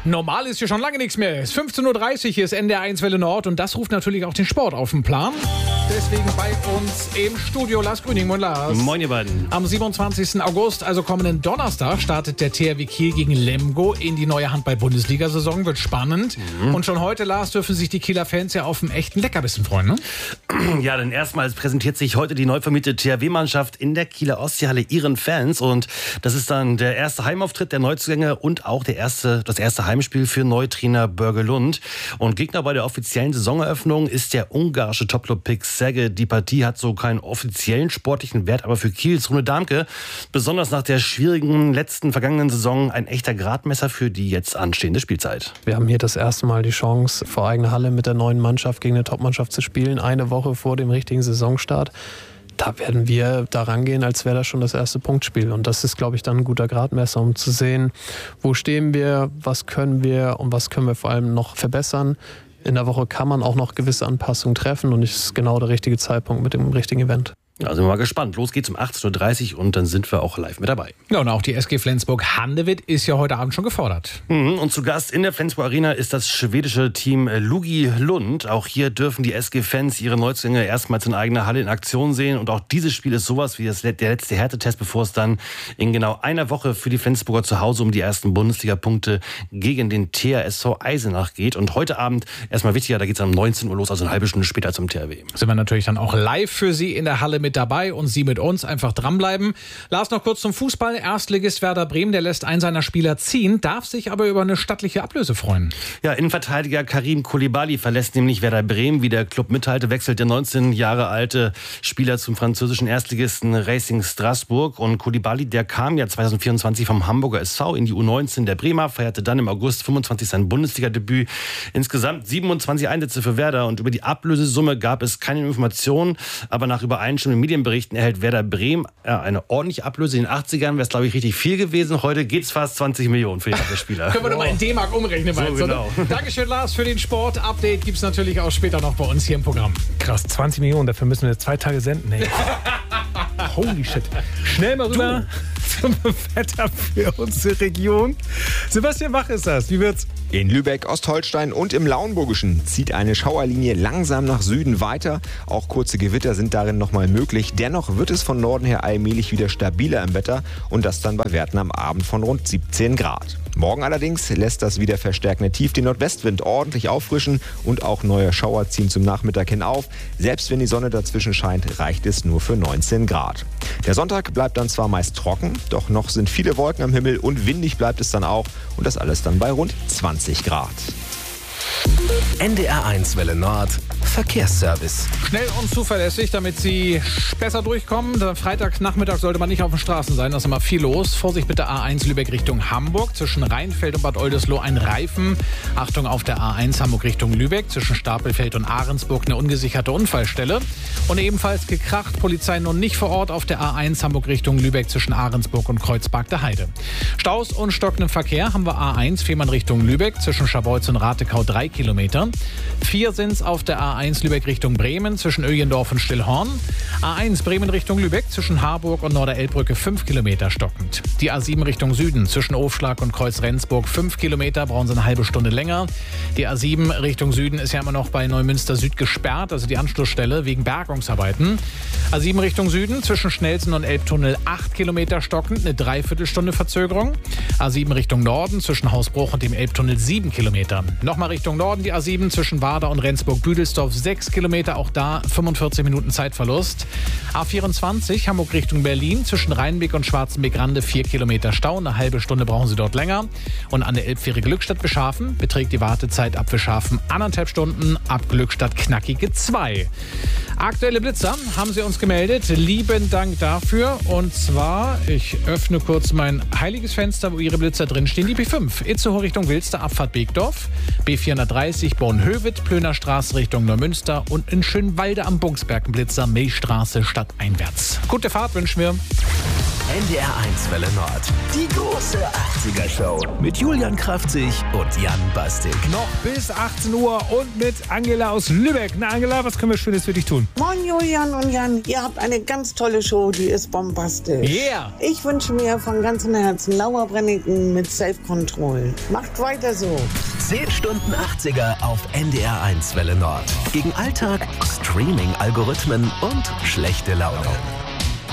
Normal ist hier schon lange nichts mehr. Es ist 15.30 Uhr, hier ist NDR 1 Welle Nord und das ruft natürlich auch den Sport auf den Plan. Deswegen bei uns im Studio Lars Grüning. Moin Lars. Moin ihr beiden. Am 27. August, also kommenden Donnerstag, startet der THW Kiel gegen Lemgo in die neue Handball-Bundesliga-Saison. Wird spannend. Und schon heute, Lars, dürfen sich die Kieler Fans ja auf einen echten Leckerbissen freuen, ne? Ja, denn erstmals präsentiert sich heute die neu vermietete THW-Mannschaft in der Kieler Ostseehalle ihren Fans. Und das ist dann der erste Heimauftritt der Neuzugänge und auch das erste Heimspiel für Neutrainer Börge Lund. Und Gegner bei der offiziellen Saisoneröffnung ist der ungarische Topclub PIK Szeged. Die Partie hat so keinen offiziellen sportlichen Wert, aber für Kiels Rune Darmke, besonders nach der schwierigen vergangenen Saison, ein echter Gradmesser für die jetzt anstehende Spielzeit. Wir haben hier das erste Mal die Chance, vor eigener Halle mit der neuen Mannschaft gegen eine Topmannschaft zu spielen, eine Woche vor dem richtigen Saisonstart. Da werden wir da rangehen, als wäre das schon das erste Punktspiel. Und das ist, glaube ich, dann ein guter Gradmesser, um zu sehen, wo stehen wir, was können wir und was können wir vor allem noch verbessern. In der Woche kann man auch noch gewisse Anpassungen treffen und es ist genau der richtige Zeitpunkt mit dem richtigen Event. Ja, sind wir mal gespannt. Los geht's um 18.30 Uhr und dann sind wir auch live mit dabei. Ja, und auch die SG Flensburg-Handewitt ist ja heute Abend schon gefordert. Und zu Gast in der Flensburg Arena ist das schwedische Team Lugi Lund. Auch hier dürfen die SG-Fans ihre Neuzugänge erstmals in eigener Halle in Aktion sehen. Und auch dieses Spiel ist sowas wie der letzte Härtetest, bevor es dann in genau einer Woche für die Flensburger zu Hause um die ersten Bundesliga-Punkte gegen den THSV Eisenach geht. Und heute Abend, erstmal wichtiger, da geht's um 19 Uhr los, also eine halbe Stunde später zum THW. Sind wir natürlich dann auch live für Sie in der Halle mit dabei und Sie mit uns. Einfach dranbleiben. Lars, noch kurz zum Fußball. Erstligist Werder Bremen, der lässt einen seiner Spieler ziehen, darf sich aber über eine stattliche Ablöse freuen. Ja, Innenverteidiger Karim Koulibaly verlässt nämlich Werder Bremen. Wie der Club mitteilte, wechselt der 19 Jahre alte Spieler zum französischen Erstligisten Racing Strasbourg. Und Koulibaly, der kam ja 2024 vom Hamburger SV in die U19 der Bremer, feierte dann im August 25 sein Bundesliga-Debüt. Insgesamt 27 Einsätze für Werder und über die Ablösesumme gab es keine Informationen. Aber nach übereinstimmenden Medienberichten erhält Werder Bremen eine ordentliche Ablöse. In den 80ern wäre es, glaube ich, richtig viel gewesen. Heute geht es fast 20 Millionen für den Abwehrspieler. Können wir doch mal in D-Mark umrechnen. So, genau. Dankeschön, Lars, für den Sport-Update. Gibt es natürlich auch später noch bei uns hier im Programm. Krass, 20 Millionen, dafür müssen wir 2 Tage senden. Ey. Holy shit. Schnell mal rüber zum Wetter für unsere Region. Sebastian Bach ist das. Wie wird's? In Lübeck, Ostholstein und im Lauenburgischen zieht eine Schauerlinie langsam nach Süden weiter. Auch kurze Gewitter sind darin nochmal möglich. Dennoch wird es von Norden her allmählich wieder stabiler im Wetter und das dann bei Werten am Abend von rund 17 Grad. Morgen allerdings lässt das wieder verstärkende Tief den Nordwestwind ordentlich auffrischen und auch neue Schauer ziehen zum Nachmittag hin auf. Selbst wenn die Sonne dazwischen scheint, reicht es nur für 19 Grad. Der Sonntag bleibt dann zwar meist trocken, doch noch sind viele Wolken am Himmel und windig bleibt es dann auch und das alles dann bei rund 20 Grad. NDR 1 Welle Nord Verkehrsservice. Schnell und zuverlässig, damit Sie besser durchkommen. Freitagnachmittag sollte man nicht auf den Straßen sein, da ist immer viel los. Vorsicht bitte A1 Lübeck Richtung Hamburg. Zwischen Rheinfeld und Bad Oldesloe ein Reifen. Achtung auf der A1 Hamburg Richtung Lübeck. Zwischen Stapelfeld und Ahrensburg eine ungesicherte Unfallstelle. Und ebenfalls gekracht, Polizei nun nicht vor Ort auf der A1 Hamburg Richtung Lübeck zwischen Ahrensburg und Kreuzberg der Heide. Staus und stockenden Verkehr haben wir A1 Fehmarn Richtung Lübeck. Zwischen Scharbeutz und Ratekau 3 Kilometer. 4 sind's auf der A1 Lübeck Richtung Bremen zwischen Öjendorf und Stillhorn. A1 Bremen Richtung Lübeck zwischen Harburg und Norderelbbrücke 5 Kilometer stockend. Die A7 Richtung Süden zwischen Ofschlag und Kreuz-Rendsburg 5 Kilometer, brauchen Sie eine halbe Stunde länger. Die A7 Richtung Süden ist ja immer noch bei Neumünster Süd gesperrt, also die Anschlussstelle wegen Bergungsarbeiten. A7 Richtung Süden zwischen Schnelsen und Elbtunnel 8 Kilometer stockend, eine Dreiviertelstunde Verzögerung. A7 Richtung Norden zwischen Hausbruch und dem Elbtunnel 7 Kilometer. Nochmal Richtung Norden die A7 zwischen Wader und Rendsburg-Büdelsdorf 6 Kilometer, auch da 45 Minuten Zeitverlust. A24 Hamburg Richtung Berlin zwischen Rheinbeck und Schwarzenbeck-Rande 4 Kilometer Stau, eine halbe Stunde brauchen Sie dort länger. Und an der Elbfähre Glückstadt-Beschafen beträgt die Wartezeit ab Beschafen 1,5 Stunden, ab Glückstadt knackige 2. Aktuelle Blitzer haben Sie uns gemeldet. Lieben Dank dafür. Und zwar, ich öffne kurz mein heiliges Fenster, wo Ihre Blitzer drinstehen. Die B5, Itzehoe Richtung Wilster, Abfahrt Beekdorf. B430, Born-Hövet, Plöner Straße Richtung Neumünster. Und in Schönwalde am Bungsberg, Blitzer, Milchstraße stadteinwärts. Gute Fahrt wünschen wir. NDR1 Welle Nord. Die große 80er Show mit Julian Kraftzig und Jan Bastik. Noch bis 18 Uhr und mit Angela aus Lübeck. Na Angela, was können wir Schönes für dich tun? Moin Julian und Jan, ihr habt eine ganz tolle Show, die ist bombastisch. Yeah! Ich wünsche mir von ganzem Herzen Laura Brennington mit Self-Control. Macht weiter so. 10 Stunden 80er auf NDR1 Welle Nord. Gegen Alltag, Streaming-Algorithmen und schlechte Laune.